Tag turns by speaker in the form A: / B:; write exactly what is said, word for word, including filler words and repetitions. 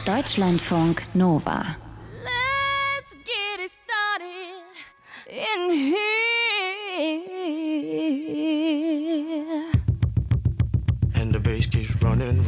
A: Deutschlandfunk Nova.
B: Let's get it started in here.
C: And the bass keeps running.